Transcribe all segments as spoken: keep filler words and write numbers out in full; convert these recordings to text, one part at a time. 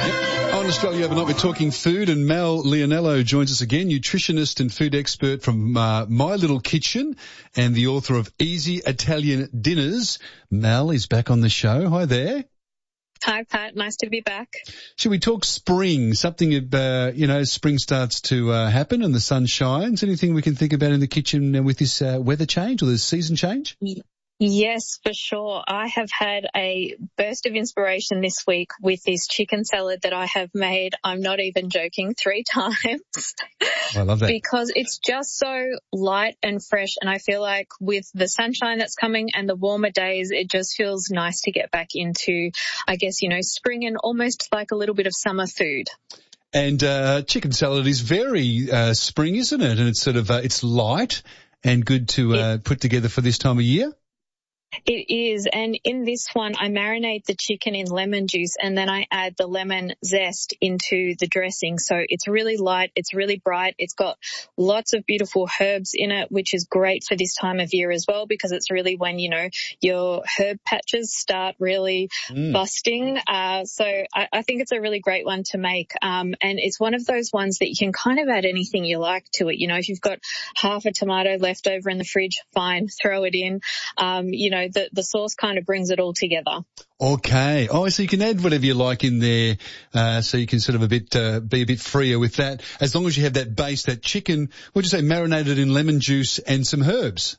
On Australia Overnight, we're talking food, and Mal Leonello joins us again, nutritionist and food expert from uh, My Little Kitchen and the author of Easy Italian Dinners. Mal is back on the show. Hi there. Hi, Pat. Nice to be back. Should we talk spring? Something, uh, you know, spring starts to uh, happen and the sun shines. Anything we can think about in the kitchen with this uh, weather change or this season change? Yes, for sure. I have had a burst of inspiration this week with this chicken salad that I have made. I'm not even joking, three times. I love that. Because it's just so light and fresh, and I feel like with the sunshine that's coming and the warmer days, it just feels nice to get back into, I guess, you know, spring and almost like a little bit of summer food. And uh, chicken salad is very uh, spring, isn't it? And it's sort of, uh, it's light and good to uh, put together for this time of year. It is, and in this one, I marinate the chicken in lemon juice and then I add the lemon zest into the dressing. So it's really light, it's really bright, it's got lots of beautiful herbs in it, which is great for this time of year as well, because it's really when, you know, your herb patches start really mm. busting. Uh, so I, I think it's a really great one to make. Um, and it's one of those ones that you can kind of add anything you like to it. You know, if you've got half a tomato left over in the fridge, fine, throw it in. Um, you know, The, the sauce kind of brings it all together. Okay. Oh, so you can add whatever you like in there, uh, so you can sort of a bit, uh, be a bit freer with that, as long as you have that base, that chicken, what'd you say, marinated in lemon juice and some herbs.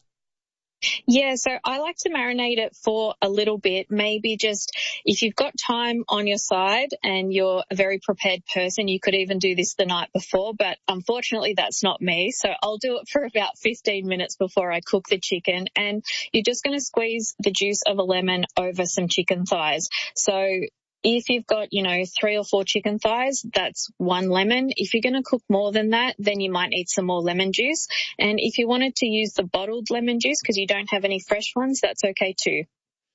Yeah, so I like to marinate it for a little bit, maybe just if you've got time on your side and you're a very prepared person, you could even do this the night before, but unfortunately that's not me. So I'll do it for about fifteen minutes before I cook the chicken, and you're just going to squeeze the juice of a lemon over some chicken thighs. So if you've got, you know, three or four chicken thighs, that's one lemon. If you're going to cook more than that, then you might need some more lemon juice. And if you wanted to use the bottled lemon juice because you don't have any fresh ones, that's okay too.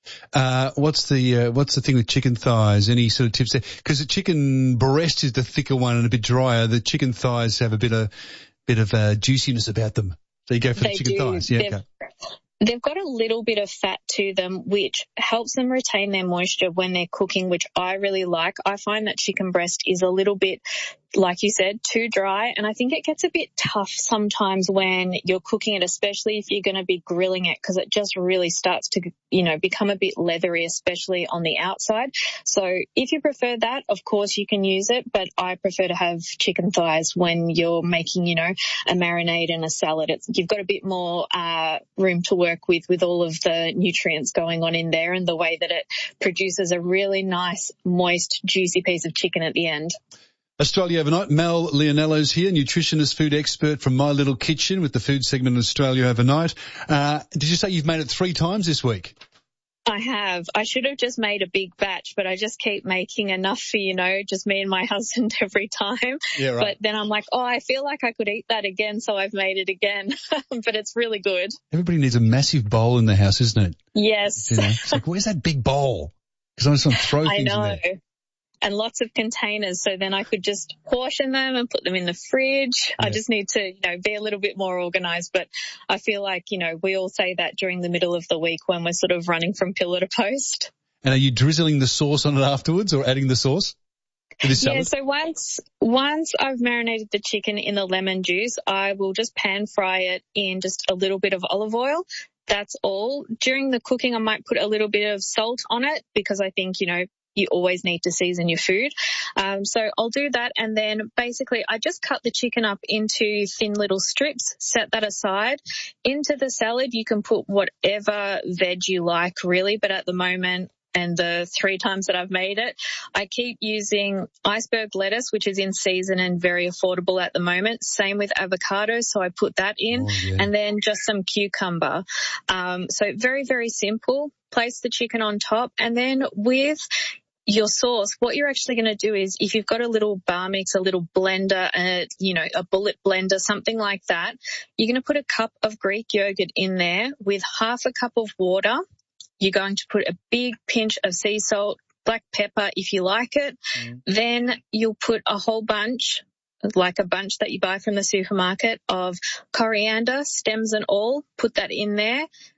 Uh, what's the, uh, what's the thing with chicken thighs? Any sort of tips there? Because the chicken breast is the thicker one and a bit drier. The chicken thighs have a bit of, bit of, uh, juiciness about them. So you go for they the chicken do. thighs. Yeah. They've, okay. They've got a little bit of fat to them, which helps them retain their moisture when they're cooking, which I really like. I find that chicken breast is a little bit, like you said, too dry, and I think it gets a bit tough sometimes when you're cooking it, especially if you're going to be grilling it, because it just really starts to, you know, become a bit leathery, especially on the outside. So if you prefer that, of course you can use it, but I prefer to have chicken thighs when you're making, you know, a marinade and a salad. It's, you've got a bit more uh, room to work with with all of the nutrients going on in there and the way that it produces a really nice, moist, juicy piece of chicken at the end. Australia Overnight, Mal Leonello's here, nutritionist, food expert from My Little Kitchen with the food segment of Australia Overnight. Uh, did you say you've made it three times this week? I have. I should have just made a big batch, but I just keep making enough for, you know, just me and my husband every time. Yeah, right. But then I'm like, oh, I feel like I could eat that again, so I've made it again. But it's really good. Everybody needs a massive bowl in the house, isn't it? Yes. You know, it's like, where's that big bowl? Because I just want to throw things I know. in there. And lots of containers, so then I could just portion them and put them in the fridge. Yeah. I just need to, you know, be a little bit more organized. But I feel like, you know, we all say that during the middle of the week when we're sort of running from pillar to post. And are you drizzling the sauce on it afterwards or adding the sauce? Yeah, so once once I've marinated the chicken in the lemon juice, I will just pan fry it in just a little bit of olive oil. That's all. During the cooking, I might put a little bit of salt on it because I think, you know, you always need to season your food. Um, so I'll do that, and then basically I just cut the chicken up into thin little strips, set that aside. Into the salad you can put whatever veg you like really, but at the moment and the three times that I've made it, I keep using iceberg lettuce, which is in season and very affordable at the moment. Same with avocado, so I put that in, oh, yeah. And then just some cucumber. Um, so very, very simple. Place the chicken on top, and then with your sauce, what you're actually going to do is if you've got a little bar mix, a little blender, a, you know, a bullet blender, something like that, you're going to put a cup of Greek yogurt in there with half a cup of water. You're going to put a big pinch of sea salt, black pepper if you like it. Mm. Then you'll put a whole bunch, like a bunch that you buy from the supermarket, of coriander, stems and all. Put that in there.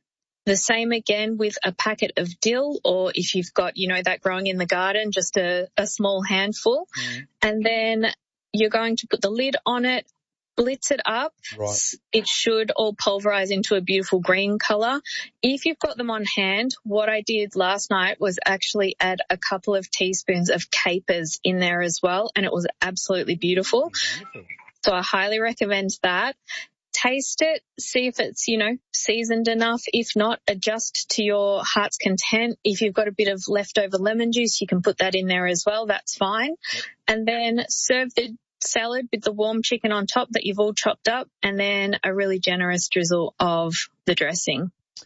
The same again with a packet of dill, or if you've got, you know, that growing in the garden, just a, a small handful. Mm. And then you're going to put the lid on it, blitz it up. Right. It should all pulverize into a beautiful green color. If you've got them on hand, what I did last night was actually add a couple of teaspoons of capers in there as well, and it was absolutely beautiful. Wonderful. So I highly recommend that. Taste it, see if it's, you know, seasoned enough. If not, adjust to your heart's content. If you've got a bit of leftover lemon juice, you can put that in there as well. That's fine. Yep. And then serve the salad with the warm chicken on top that you've all chopped up, and then a really generous drizzle of the dressing.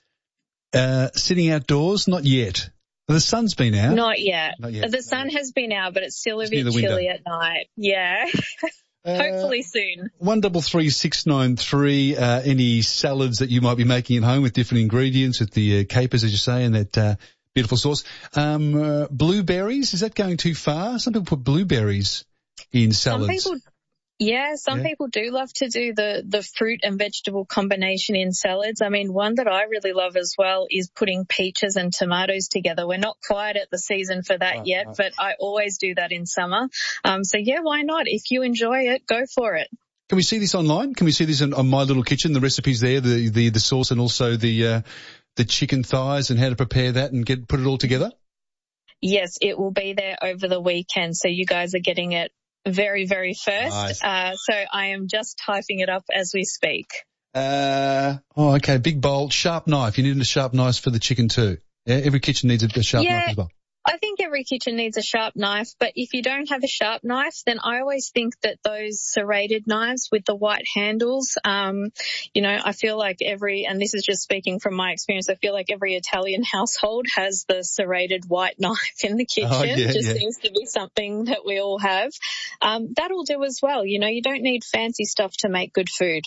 Uh, sitting outdoors? Not yet. The sun's been out. Not yet. Not yet. The sun has been out, but it's still a It's bit chilly at night. Yeah. Uh, Hopefully soon. One double three six nine three. Uh, any salads that you might be making at home with different ingredients, with the uh, capers, as you say, and that uh, beautiful sauce. Um, uh, blueberries, is that going too far? Some people put blueberries in salads. Some people, yeah, some yeah. people do love to do the the fruit and vegetable combination in salads. I mean, one that I really love as well is putting peaches and tomatoes together. We're not quite at the season for that right, yet, right. but I always do that in summer. Um, so yeah, why not? If you enjoy it, go for it. Can we see this online? Can we see this on, on My Little Kitchen? The recipe's there, the the, the sauce, and also the uh, the chicken thighs and how to prepare that and get put it all together? Yes, it will be there over the weekend. So you guys are getting it very, very first. Nice. Uh, so I am just typing it up as we speak. Uh, oh, okay. Big bowl, sharp knife. You need a sharp knife for the chicken too. Yeah, every kitchen needs a sharp yeah, knife as well. I think every kitchen needs a sharp knife, but if you don't have a sharp knife, then I always think that those serrated knives with the white handles, um, you know, I feel like every, and this is just speaking from my experience, I feel like every Italian household has the serrated white knife in the kitchen. Oh, yeah, it just yeah. seems to be something that we all have. Um, that'll do as well. You know, you don't need fancy stuff to make good food.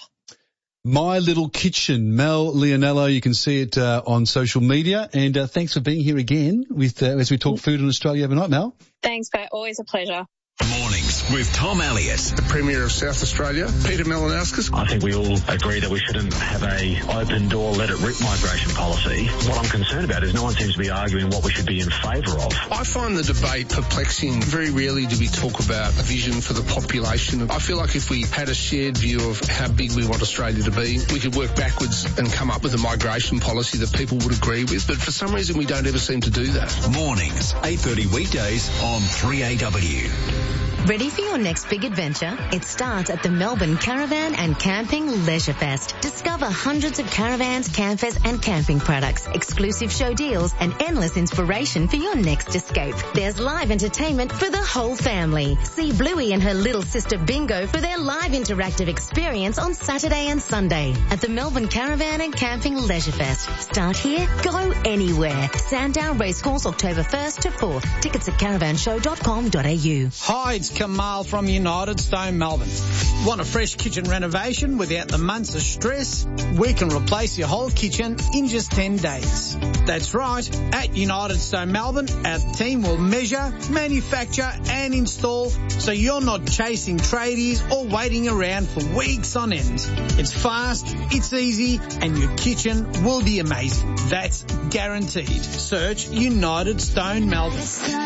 My Little Kitchen, Mel Leonello. You can see it uh, on social media. And uh, thanks for being here again with uh, as we talk food in Australia overnight, Mel. Thanks, Pat. Always a pleasure. Mornings with Tom Elliott. The Premier of South Australia, Peter Malinauskas. I think we all agree that we shouldn't have a open door, let it rip migration policy. What I'm concerned about is no one seems to be arguing what we should be in favour of. I find the debate perplexing. Very rarely do we talk about a vision for the population. I feel like if we had a shared view of how big we want Australia to be, we could work backwards and come up with a migration policy that people would agree with. But for some reason, we don't ever seem to do that. Mornings, eight thirty weekdays on three A W. Ready for your next big adventure? It starts at the Melbourne Caravan and Camping Leisure Fest. Discover hundreds of caravans, campers and camping products, exclusive show deals and endless inspiration for your next escape. There's live entertainment for the whole family. See Bluey and her little sister Bingo for their live interactive experience on Saturday and Sunday at the Melbourne Caravan and Camping Leisure Fest. Start here, go anywhere. Sandown Racecourse, October first to fourth. Tickets at caravan show dot com dot a u. Hi, it's Kamal from United Stone Melbourne. Want a fresh kitchen renovation without the months of stress? We can replace your whole kitchen in just ten days. That's right. At United Stone Melbourne, our team will measure, manufacture and install so you're not chasing tradies or waiting around for weeks on end. It's fast, it's easy and your kitchen will be amazing. That's guaranteed. Search United Stone Melbourne.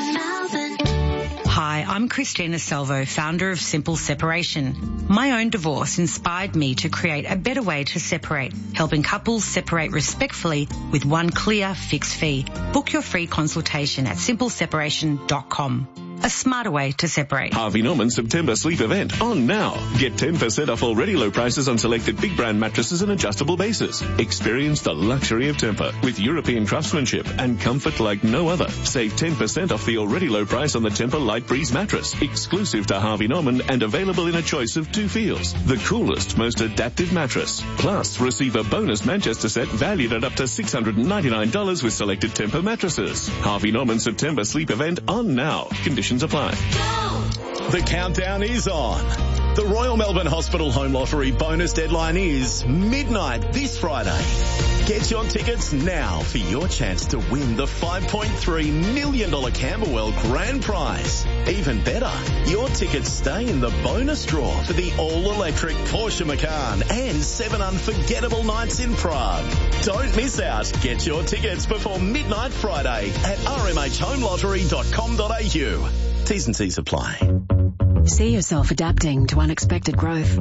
Hi, I'm Christina Salvo, founder of Simple Separation. My own divorce inspired me to create a better way to separate, helping couples separate respectfully with one clear fixed fee. Book your free consultation at simple separation dot com. A smarter way to separate. Harvey Norman September sleep event on now. Get ten percent off already low prices on selected big brand mattresses and adjustable bases. Experience the luxury of Tempur with European craftsmanship and comfort like no other. Save ten percent off the already low price on the Tempur Light Breeze mattress, exclusive to Harvey Norman and available in a choice of two feels. The coolest, most adaptive mattress. Plus, receive a bonus Manchester set valued at up to six hundred ninety-nine dollars with selected Tempur mattresses. Harvey Norman September sleep event on now. Conditions apply. The countdown is on. The Royal Melbourne Hospital Home Lottery bonus deadline is midnight this Friday. Get your tickets now for your chance to win the five point three million dollars Camberwell Grand Prize. Even better, your tickets stay in the bonus draw for the all-electric Porsche Macan and seven unforgettable nights in Prague. Don't miss out. Get your tickets before midnight Friday at r m h home lottery dot com dot a u. T's and C's apply. See yourself adapting to unexpected growth.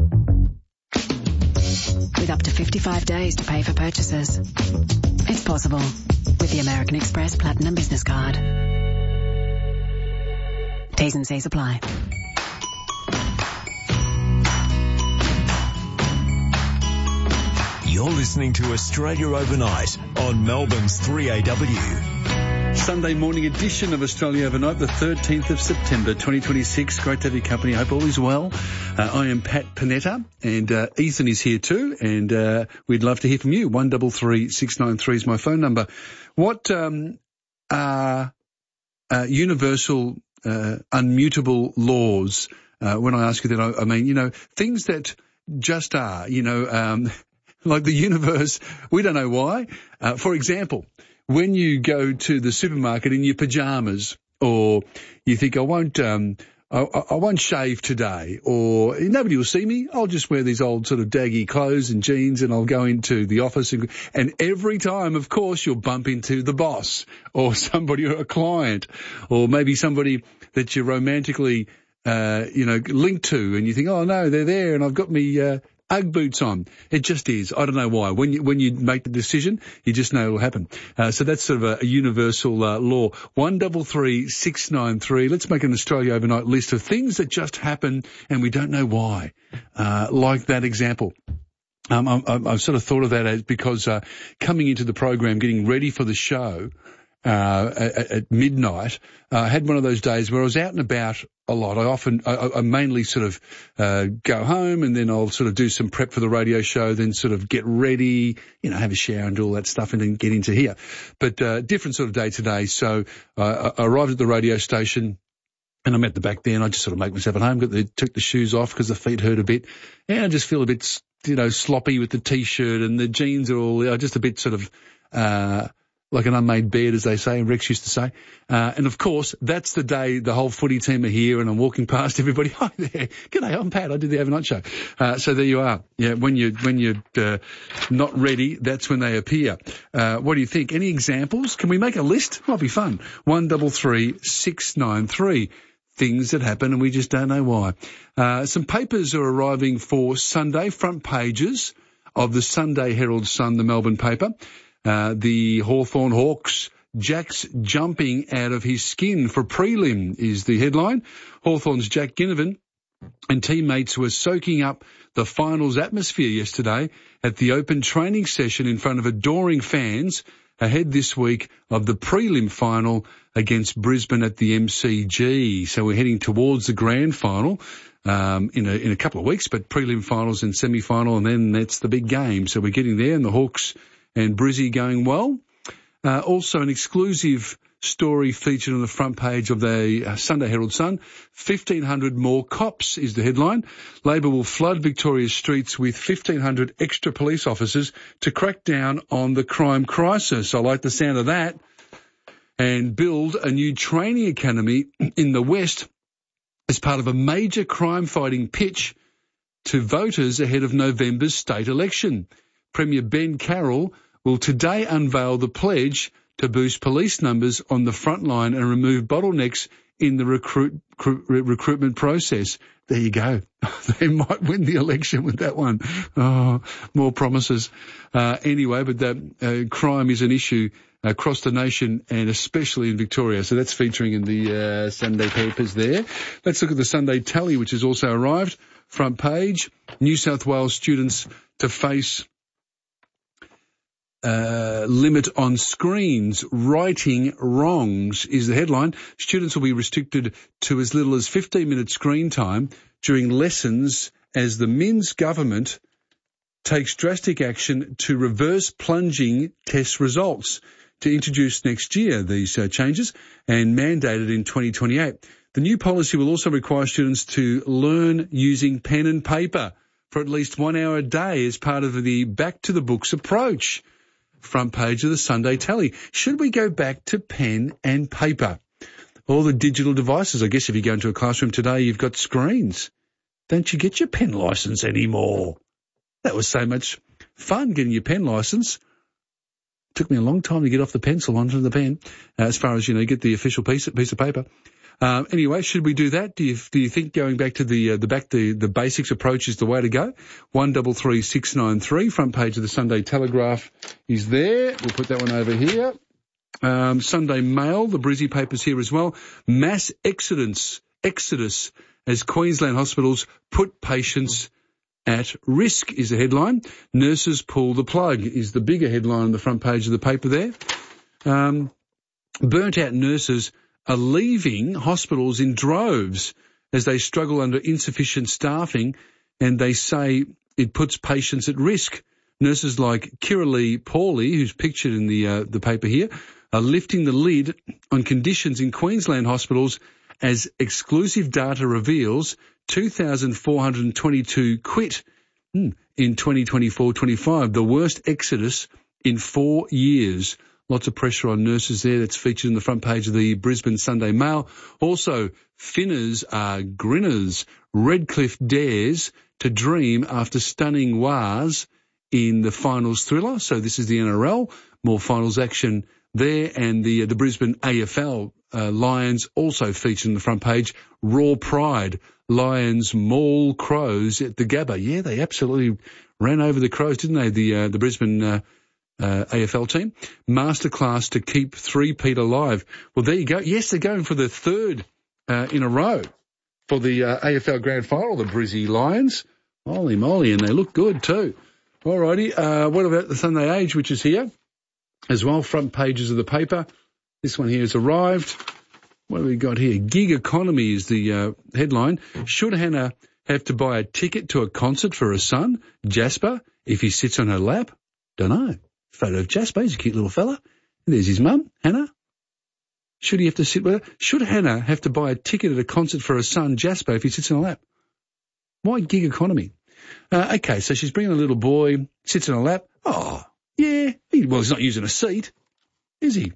With up to fifty-five days to pay for purchases. It's possible with the American Express Platinum Business Card. T's and C's apply. You're listening to Australia Overnight on Melbourne's three A W. Sunday morning edition of Australia Overnight, the thirteenth of September twenty twenty-six. Great to have your company. I hope all is well. Uh, I am Pat Panetta, and uh, Ethan is here too, and uh, we'd love to hear from you. one three three, six nine three is my phone number. What um, are uh, universal, uh, unmutable laws? Uh, when I ask you that, I, I mean, you know, things that just are, you know, um, like the universe, we don't know why. Uh, for example, when you go to the supermarket in your pajamas, or you think, I won't, um, I, I won't shave today, or nobody will see me, I'll just wear these old sort of daggy clothes and jeans and I'll go into the office. And, and every time, of course, you'll bump into the boss or somebody, or a client, or maybe somebody that you're romantically, uh, you know, linked to, and you think, oh no, they're there and I've got me, uh, Ugg boots on. It just is. I don't know why. When you when you make the decision, you just know it will happen. Uh, so that's sort of a, a universal uh, law. one three three, six nine three. Let's make an Australia Overnight list of things that just happen and we don't know why. Uh, like that example. Um, I, I, I've sort of thought of that as because uh, coming into the program, getting ready for the show uh, at, at midnight, I uh, had one of those days where I was out and about a lot. I often, I, I mainly sort of uh, go home and then I'll sort of do some prep for the radio show, then sort of get ready, you know, have a shower and do all that stuff and then get into here. But uh, different sort of day today. So uh, I arrived at the radio station and I'm at the back there and I just sort of make myself at home, got the, took the shoes off because the feet hurt a bit. And I just feel a bit, you know, sloppy with the T-shirt and the jeans are all, you know, just a bit sort of, uh, like an unmade bed, as they say, Rex used to say. Uh, and of course, that's the day the whole footy team are here and I'm walking past everybody. Hi there. G'day, I'm Pat. I did the overnight show. Uh, so there you are. Yeah, when you, when you're, uh, not ready, that's when they appear. Uh, what do you think? Any examples? Can we make a list? Might be fun. one three three, six nine three. Things that happen and we just don't know why. Uh, some papers are arriving for Sunday, front pages of the Sunday Herald Sun, the Melbourne paper. Uh, the Hawthorn Hawks, Jack's jumping out of his skin for prelim is the headline. Hawthorn's Jack Ginnivan and teammates were soaking up the finals atmosphere yesterday at the open training session in front of adoring fans ahead this week of the prelim final against Brisbane at the M C G. So we're heading towards the grand final um, in a, in a couple of weeks, but prelim finals and semi-final, and then that's the big game. So we're getting there, and the Hawks and Brizzy going well. Uh, also an exclusive story featured on the front page of the uh, Sunday Herald Sun. fifteen hundred more cops is the headline. Labor will flood Victoria's streets with fifteen hundred extra police officers to crack down on the crime crisis. I like the sound of that. And build a new training academy in the West as part of a major crime-fighting pitch to voters ahead of November's state election. Premier Ben Carroll will today unveil the pledge to boost police numbers on the front line and remove bottlenecks in the recruit, recruit, recruitment process. There you go. They might win the election with that one. Oh, more promises. Uh, anyway, but the, uh, crime is an issue across the nation and especially in Victoria. So that's featuring in the uh, Sunday papers there. Let's look at the Sunday Tally, which has also arrived. Front page, New South Wales students to face Uh, limit on screens, righting wrongs is the headline. Students will be restricted to as little as fifteen minutes screen time during lessons as the Minns government takes drastic action to reverse plunging test results to introduce next year these uh, changes and mandated in twenty twenty-eight. The new policy will also require students to learn using pen and paper for at least one hour a day as part of the back to the books approach. front page of the Sunday Tally. Should we go back to pen and paper? All the digital devices. I guess if you go into a classroom today, you've got screens. Don't you get your pen licence anymore? That was so much fun, getting your pen licence. Took me a long time to get off the pencil onto the pen, uh, as far as, you know, get the official piece, piece of paper. Um, anyway, should we do that? Do you, do you think going back to the, uh, the back, the, the basics approach is the way to go? one three three six nine three, front page of the Sunday Telegraph is there. We'll put that one over here. Um, Sunday Mail, the Brizzy paper's here as well. Mass exodus, exodus as Queensland hospitals put patients at risk is the headline. Nurses pull the plug is the bigger headline on the front page of the paper there. Um, burnt out nurses are leaving hospitals in droves as they struggle under insufficient staffing, and they say it puts patients at risk. Nurses like Kiralee Pawley, who's pictured in the uh, the paper here, are lifting the lid on conditions in Queensland hospitals as exclusive data reveals two thousand four hundred twenty-two quit hmm, in twenty twenty-four twenty-five, the worst exodus in four years. Lots of pressure on nurses there. That's featured in the front page of the Brisbane Sunday Mail. Also, Finners are grinners. Redcliffe dares to dream after stunning Wars in the finals thriller. So this is the N R L. More finals action there. And the, uh, the Brisbane A F L uh, Lions also featured in the front page. Raw pride. Lions maul Crows at the Gabba. Yeah, they absolutely ran over the Crows, didn't they? The, uh, the Brisbane, uh, Uh, A F L team. Masterclass to keep three-peat alive. Well, there you go. Yes, they're going for the third uh, in a row for the uh, A F L Grand Final, the Brizzy Lions. Holy moly, and they look good too. All righty. Uh, what about the Sunday Age, which is here as well? Front pages of the paper. This one here has arrived. What have we got here? Gig economy is the uh, headline. Should Hannah have to buy a ticket to a concert for her son, Jasper, if he sits on her lap? Don't know. Photo of Jasper, he's a cute little fella. There's his mum, Hannah. Should he have to sit with her? Should Hannah have to buy a ticket at a concert for her son, Jasper, if he sits in her lap? Why gig economy? Uh, okay, so she's bringing a little boy, sits in her lap. Oh, yeah. He, well, he's not using a seat, is he?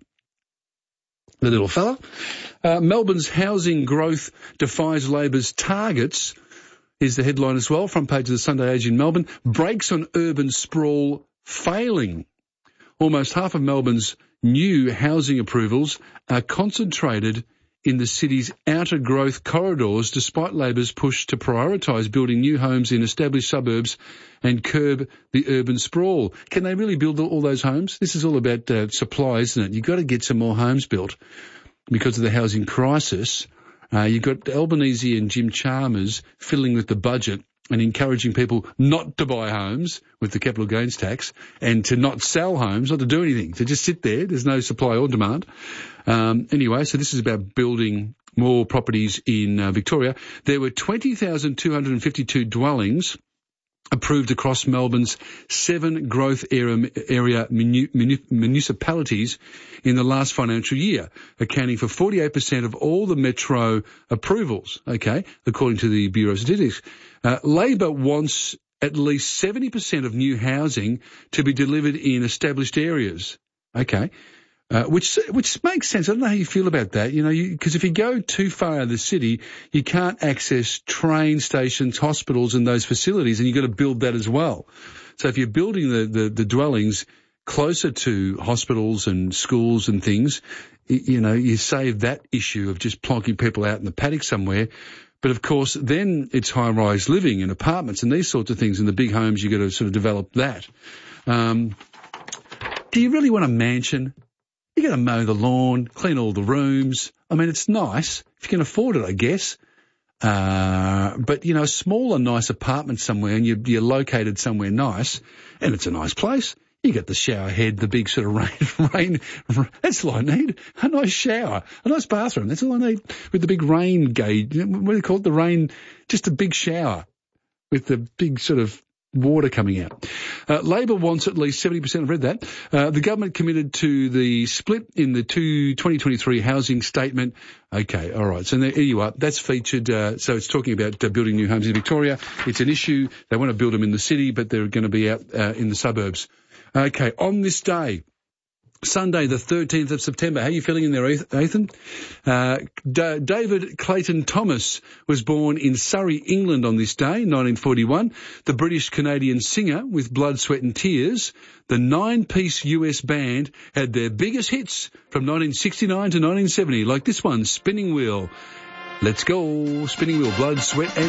The little fella. Uh, Melbourne's housing growth defies Labor's targets is the headline as well. Front page of the Sunday Age in Melbourne. Brakes on urban sprawl failing. Almost half of Melbourne's new housing approvals are concentrated in the city's outer growth corridors, despite Labor's push to prioritise building new homes in established suburbs and curb the urban sprawl. Can they really build all those homes? This is all about uh, supply, isn't it? You've got to get some more homes built because of the housing crisis. Uh, you've got Albanese and Jim Chalmers fiddling with the budget and encouraging people not to buy homes with the capital gains tax and to not sell homes, not to do anything, to just sit there. There's no supply or demand. Um, anyway, so this is about building more properties in uh, Victoria. There were twenty thousand two hundred fifty-two dwellings approved across Melbourne's seven growth area, area muni, muni, municipalities in the last financial year, accounting for forty-eight percent of all the metro approvals, okay, according to the Bureau of Statistics. Uh, Labor wants at least seventy percent of new housing to be delivered in established areas, okay, uh, which which makes sense. I don't know how you feel about that, you know, because if you go too far out of the city, you can't access train stations, hospitals and those facilities, and you've got to build that as well. So if you're building the, the, the dwellings closer to hospitals and schools and things, you know, you save that issue of just plonking people out in the paddock somewhere. But, of course, then it's high-rise living and apartments and these sorts of things. In the big homes, you've got to sort of develop that. Um, do you really want a mansion? You got to mow the lawn, clean all the rooms. I mean, it's nice if you can afford it, I guess. Uh, but, you know, a smaller, nice apartment somewhere and you're, you're located somewhere nice and it's a nice place. You got the shower head, the big sort of rain, rain, rain, that's all I need. A nice shower, a nice bathroom. That's all I need with the big rain gauge. What do you call it? The rain, just a big shower with the big sort of water coming out. Uh, Labor wants at least seventy percent. I've read that. Uh, the government committed to the split in the two twenty twenty-three housing statement. Okay, all right. So there you are. That's featured. Uh, so it's talking about uh, building new homes in Victoria. It's an issue. They want to build them in the city, but they're going to be out uh, in the suburbs. Okay, on this day, Sunday, the thirteenth of September. How are you feeling in there, Ethan? Uh, D- David Clayton Thomas was born in Surrey, England on this day, nineteen forty-one. The British-Canadian singer with Blood, Sweat and Tears. The nine-piece U S band had their biggest hits from nineteen sixty-nine to nineteen seventy, like this one, Spinning Wheel. Let's go, Spinning Wheel, Blood, Sweat and